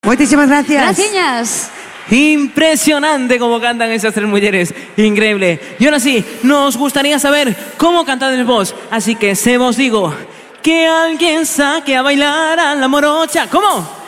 Muchísimas gracias. Gracias. Impresionante cómo cantan esas tres mujeres. Increíble. Y ahora sí, nos gustaría saber cómo cantan el vos. Así que se vos digo, que alguien saque a bailar a la morocha. ¿Cómo?